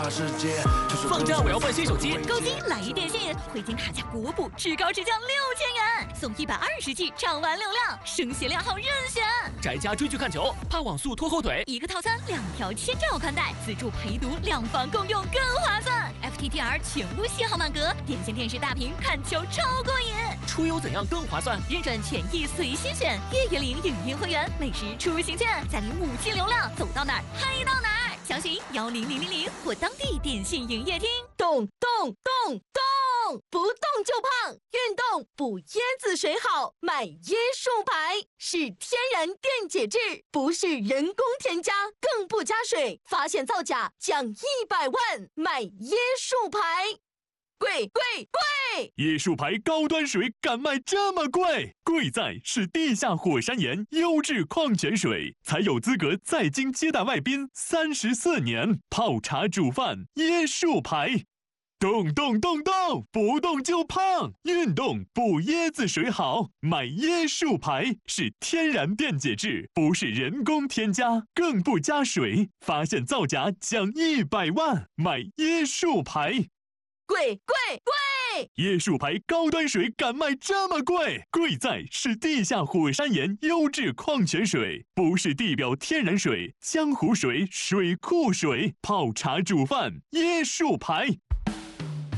放假我要换新手机， 购金来电信，汇金卡价国补至高直降6000元，送120G 畅玩流量，声协量号任选。 宅家追剧看球，怕网速拖后腿， 一个套餐2条千兆宽带，自助陪读，2房共用更划算。FTTR 全部信号满格，点线电视大屏看球超过瘾。 出游怎样更划算？ 认准权益随心选，月月领影音会员，每日出行券，再领5G 流量，走到哪儿嗨到哪儿。详询10000或当地电信营业厅。 动，不动就胖，运动补椰子水好，买椰树牌是天然电解质，不是人工添加，更不加水，发现造假奖100万，买椰树牌。贵！ 椰树牌高端水敢卖这么贵？贵在是地下火山岩优质矿泉水，才有资格在京接待外宾34年，泡茶煮饭椰树牌。动，不动就胖，运动补椰子水好，买椰树牌是天然电解质，不是人工添加，更不加水，发现造假奖100万，买椰树牌。 贵！ 椰树牌高端水敢卖这么贵？贵在是地下火山岩优质矿泉水，不是地表天然水、江湖水、水库水，泡茶煮饭椰树牌。